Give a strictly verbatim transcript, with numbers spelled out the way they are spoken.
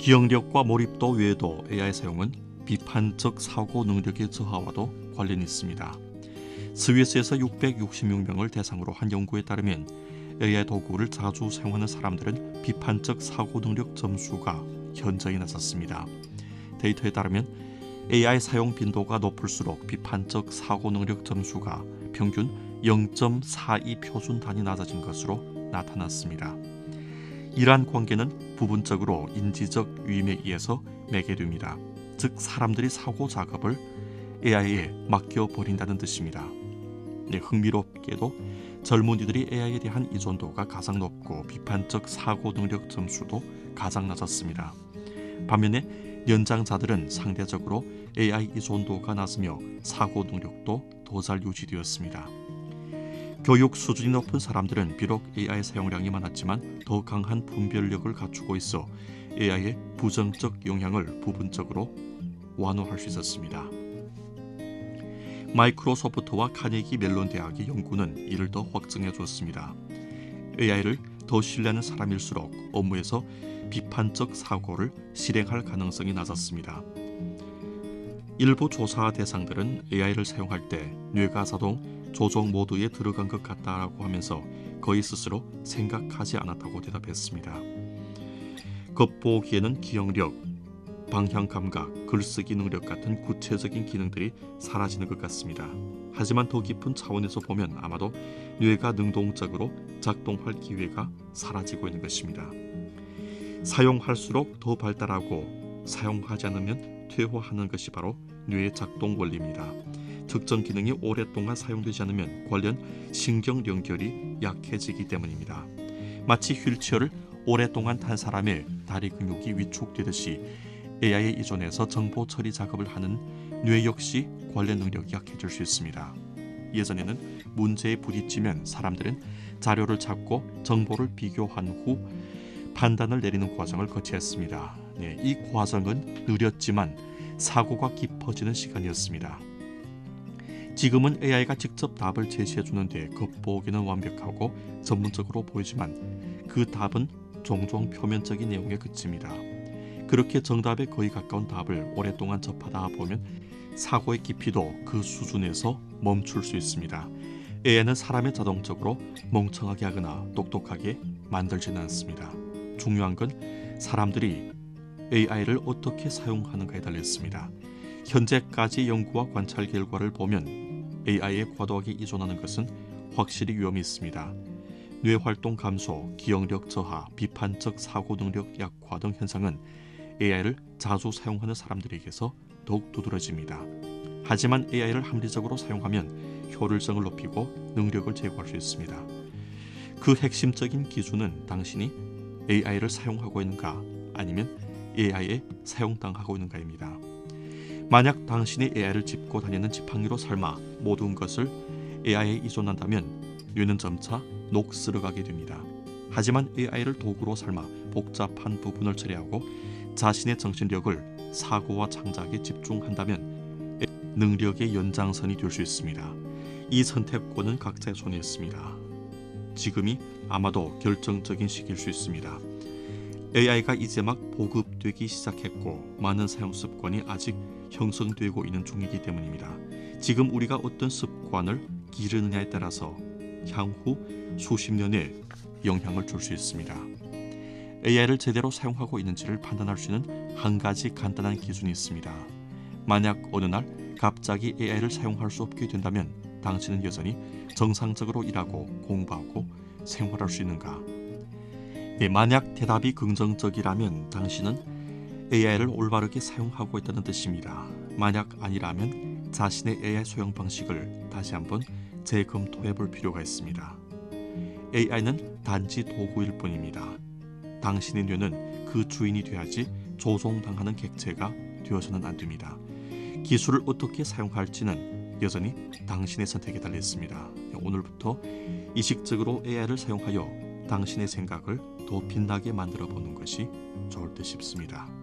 기억력과 몰입도 외에도 에이아이 사용은 비판적 사고 능력의 저하와도 관련이 있습니다. 스위스에서 육백육십육 명을 대상으로 한 연구에 따르면 에이아이 도구를 자주 사용하는 사람들은 비판적 사고 능력 점수가 현저히 낮았습니다. 데이터에 따르면 에이아이 사용 빈도가 높을수록 비판적 사고 능력 점수가 평균 영 점 사이 표준 단위 낮아진 것으로 나타났습니다. 이러한 관계는 부분적으로 인지적 위임에 의해서 매개됩니다. 즉 사람들이 사고 작업을 에이아이에 맡겨버린다는 뜻입니다. 네, 흥미롭게도 젊은이들이 에이아이에 대한 의존도가 가장 높고 비판적 사고 능력 점수도 가장 낮았습니다. 반면에 연장자들은 상대적으로 에이아이 의존도가 낮으며 사고 능력도 더 잘 유지되었습니다. 교육 수준이 높은 사람들은 비록 에이아이 사용량이 많았지만 더 강한 분별력을 갖추고 있어 에이아이의 부정적 영향을 부분적으로 완화할 수 있었습니다. 마이크로소프트와 카네기 멜론 대학의 연구는 이를 더 확증해 주었습니다. 에이아이를 더 신뢰하는 사람일수록 업무에서 비판적 사고를 실행할 가능성이 낮았습니다. 일부 조사 대상들은 에이아이를 사용할 때 뇌가 자동 조정 모드에 들어간 것 같다라고 하면서 거의 스스로 생각하지 않았다고 대답했습니다. 겉보기에는 기억력, 방향 감각, 글쓰기 능력 같은 구체적인 기능들이 사라지는 것 같습니다. 하지만 더 깊은 차원에서 보면 아마도 뇌가 능동적으로 작동할 기회가 사라지고 있는 것입니다. 사용할수록 더 발달하고 사용하지 않으면 퇴화하는 것이 바로 뇌의 작동 원리입니다. 특정 기능이 오랫동안 사용되지 않으면 관련 신경 연결이 약해지기 때문입니다. 마치 휠체어를 오랫동안 탄 사람의 다리 근육이 위축되듯이 에이아이에 의존해서 정보 처리 작업을 하는 뇌 역시 관련 능력이 약해질 수 있습니다. 예전에는 문제에 부딪히면 사람들은 자료를 찾고 정보를 비교한 후 판단을 내리는 과정을 거쳐야 했습니다. 네, 이 과정은 느렸지만 사고가 깊어지는 시간이었습니다. 지금은 에이아이가 직접 답을 제시해주는데 겉보기는 완벽하고 전문적으로 보이지만 그 답은 종종 표면적인 내용에 그칩니다. 그렇게 정답에 거의 가까운 답을 오랫동안 접하다 보면 사고의 깊이도 그 수준에서 멈출 수 있습니다. 에이아이는 사람을 자동적으로 멍청하게 하거나 똑똑하게 만들지는 않습니다. 중요한 건 사람들이 에이아이를 어떻게 사용하는가에 달렸습니다. 현재까지 연구와 관찰 결과를 보면 에이아이에 과도하게 의존하는 것은 확실히 위험이 있습니다. 뇌활동 감소, 기억력 저하, 비판적 사고 능력 약화 등 현상은 에이아이를 자주 사용하는 사람들에게서 더욱 두드러집니다. 하지만 에이아이를 합리적으로 사용하면 효율성을 높이고 능력을 제고할 수 있습니다. 그 핵심적인 기준은 당신이 에이아이를 사용하고 있는가 아니면 에이아이에 사용당하고 있는가입니다. 만약 당신이 에이아이를 짚고 다니는 지팡이로 삶아 모든 것을 에이아이에 의존한다면 뇌는 점차 녹슬어가게 됩니다. 하지만 에이아이를 도구로 삶아 복잡한 부분을 처리하고 자신의 정신력을 사고와 창작에 집중한다면 능력의 연장선이 될 수 있습니다. 이 선택권은 각자의 손에 있습니다. 지금이 아마도 결정적인 시기일 수 있습니다. 에이아이가 이제 막 보급되기 시작했고 많은 사용 습관이 아직 형성되고 있는 중이기 때문입니다. 지금 우리가 어떤 습관을 기르느냐에 따라서 향후 수십 년에 영향을 줄 수 있습니다. 에이아이를 제대로 사용하고 있는지를 판단할 수 있는 한 가지 간단한 기준이 있습니다. 만약 어느 날 갑자기 에이아이를 사용할 수 없게 된다면 당신은 여전히 정상적으로 일하고 공부하고 생활할 수 있는가? 네, 만약 대답이 긍정적이라면 당신은 에이아이를 올바르게 사용하고 있다는 뜻입니다. 만약 아니라면 자신의 에이아이 사용 방식을 다시 한번 재검토해 볼 필요가 있습니다. 에이아이는 단지 도구일 뿐입니다. 당신의 뇌는 그 주인이 돼야지 조종당하는 객체가 되어서는 안 됩니다. 기술을 어떻게 사용할지는 여전히 당신의 선택에 달려 있습니다. 오늘부터 의식적으로 에이아이를 사용하여 당신의 생각을 더 빛나게 만들어 보는 것이 좋을 듯 싶습니다.